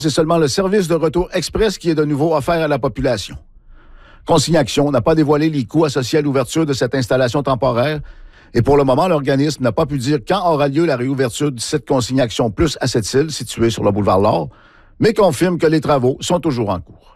C'est seulement le service de retour express qui est de nouveau offert à la population. Consignation n'a pas dévoilé les coûts associés à l'ouverture de cette installation temporaire et pour le moment, l'organisme n'a pas pu dire quand aura lieu la réouverture du site Consignation Plus à cette île située sur le boulevard L'Or, mais confirme que les travaux sont toujours en cours.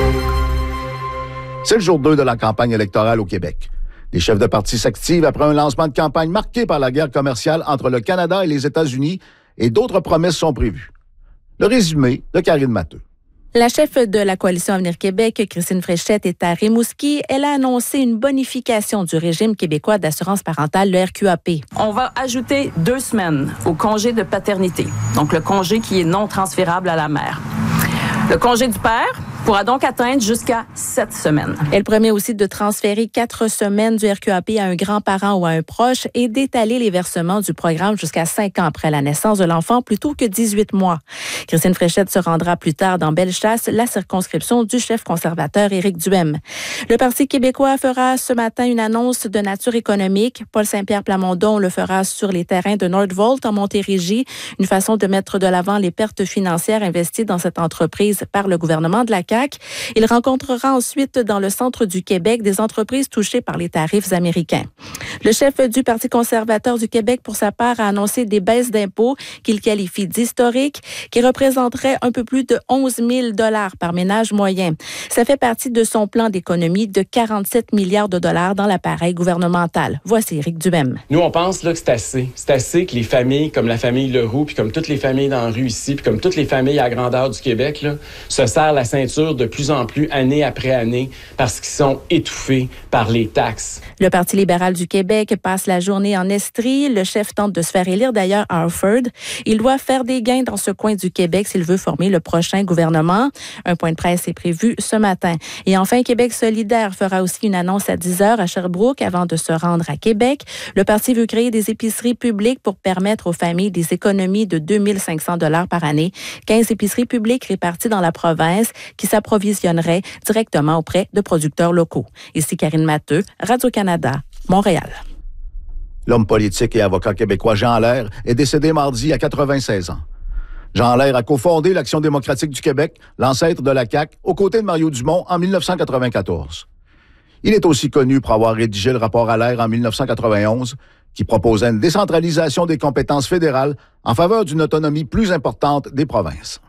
C'est le jour 2 de la campagne électorale au Québec. Les chefs de parti s'activent après un lancement de campagne marqué par la guerre commerciale entre le Canada et les États-Unis et d'autres promesses sont prévues. Le résumé de Karine Matteux. La chef de la Coalition Avenir Québec, Christine Fréchette, est à Rimouski. Elle a annoncé une bonification du régime québécois d'assurance parentale, le RQAP. On va ajouter 2 semaines au congé de paternité, donc le congé qui est non transférable à la mère. Le congé du père pourra donc atteindre jusqu'à 7 semaines. Elle promet aussi de transférer 4 semaines du RQAP à un grand-parent ou à un proche et d'étaler les versements du programme jusqu'à 5 ans après la naissance de l'enfant plutôt que 18 mois. Christine Fréchette se rendra plus tard dans Bellechasse, la circonscription du chef conservateur Éric Duhem. Le Parti québécois fera ce matin une annonce de nature économique. Paul Saint-Pierre Plamondon le fera sur les terrains de Nordvolt en Montérégie, une façon de mettre de l'avant les pertes financières investies dans cette entreprise par le gouvernement de la CAQ. Il rencontrera ensuite dans le centre du Québec des entreprises touchées par les tarifs américains. Le chef du Parti conservateur du Québec, pour sa part, a annoncé des baisses d'impôts qu'il qualifie d'historiques, qui représenteraient un peu plus de 11 000 $ par ménage moyen. Ça fait partie de son plan d'économie de 47 milliards de dollars dans l'appareil gouvernemental. Voici Éric Duhem. Nous, on pense là, que c'est assez. C'est assez que les familles, comme la famille Leroux, puis comme toutes les familles dans la rue ici, puis comme toutes les familles à grandeur du Québec, là, se serrent la ceinture de plus en plus, année après année, parce qu'ils sont étouffés par les taxes. Le Parti libéral du Québec passe la journée en Estrie. Le chef tente de se faire élire d'ailleurs à Harford. Il doit faire des gains dans ce coin du Québec s'il veut former le prochain gouvernement. Un point de presse est prévu ce matin. Et enfin, Québec solidaire fera aussi une annonce à 10h à Sherbrooke avant de se rendre à Québec. Le parti veut créer des épiceries publiques pour permettre aux familles des économies de 2 500 $ par année. 15 épiceries publiques réparties dans la province qui s'approvisionneraient directement auprès de producteurs locaux. Ici Karine Matteux, Radio-Canada, Montréal. L'homme politique et avocat québécois Jean Allaire est décédé mardi à 96 ans. Jean Allaire a cofondé l'Action démocratique du Québec, l'ancêtre de la CAQ, aux côtés de Mario Dumont en 1994. Il est aussi connu pour avoir rédigé le rapport Allaire en 1991, qui proposait une décentralisation des compétences fédérales en faveur d'une autonomie plus importante des provinces.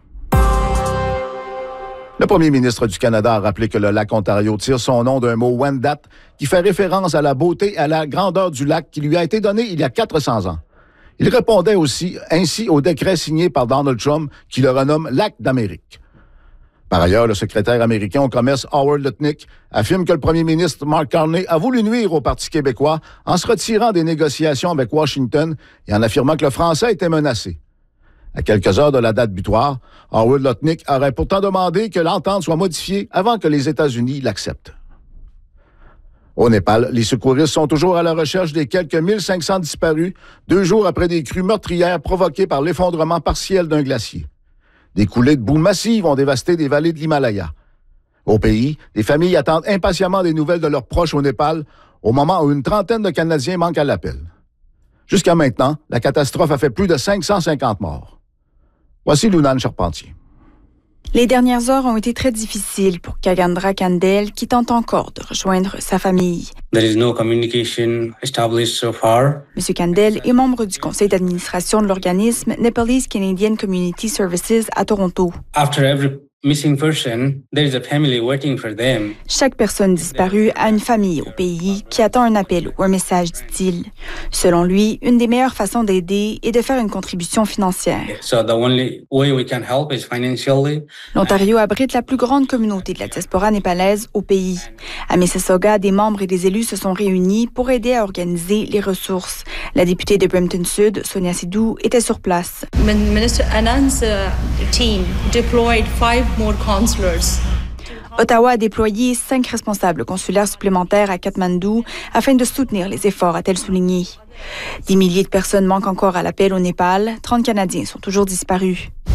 Le premier ministre du Canada a rappelé que le lac Ontario tire son nom d'un mot Wendat qui fait référence à la beauté et à la grandeur du lac qui lui a été donné il y a 400 ans. Il répondait aussi ainsi au décret signé par Donald Trump qui le renomme Lac d'Amérique. Par ailleurs, le secrétaire américain au commerce Howard Lutnick affirme que le premier ministre Mark Carney a voulu nuire au Parti québécois en se retirant des négociations avec Washington et en affirmant que le français était menacé. À quelques heures de la date butoir, Howard Lutnick aurait pourtant demandé que l'entente soit modifiée avant que les États-Unis l'acceptent. Au Népal, les secouristes sont toujours à la recherche des quelques 1500 disparus, 2 jours après des crues meurtrières provoquées par l'effondrement partiel d'un glacier. Des coulées de boue massives ont dévasté des vallées de l'Himalaya. Au pays, les familles attendent impatiemment des nouvelles de leurs proches au Népal, au moment où une trentaine de Canadiens manquent à l'appel. Jusqu'à maintenant, la catastrophe a fait plus de 550 morts. Voici Lunane Charpentier. Les dernières heures ont été très difficiles pour Kagandra Kandel, qui tente encore de rejoindre sa famille. There is no communication established so far. M. Kandel est membre du conseil d'administration de l'organisme Nepalese Canadian Community Services à Toronto. After every missing person, there is a family waiting for them. Chaque personne disparue a une famille au pays qui attend un appel ou un message, dit-il. Selon lui, une des meilleures façons d'aider est de faire une contribution financière. So the only way we can help is financially. L'Ontario abrite la plus grande communauté de la diaspora népalaise au pays. À Mississauga, des membres et des élus se sont réunis pour aider à organiser les ressources. La députée de Brampton Sud, Sonia Sidou, était sur place. Minister Anand's team deployed 5 more consulars. Ottawa a déployé 5 responsables consulaires supplémentaires à Katmandou afin de soutenir les efforts, a-t-elle souligné. Des milliers de personnes manquent encore à l'appel au Népal. 30 Canadiens sont toujours disparus.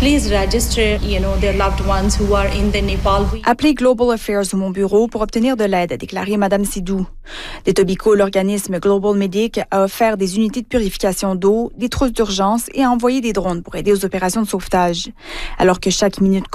please register, their loved ones who are in the Nepal. Appelez Global Affairs ou mon bureau pour obtenir de l'aide, a déclaré Mme Sidou. D'Etobicoke, l'organisme Global Medic a offert des unités de purification d'eau, des trousses d'urgence et a envoyé des drones pour aider aux opérations de sauvetage. Alors que chaque minute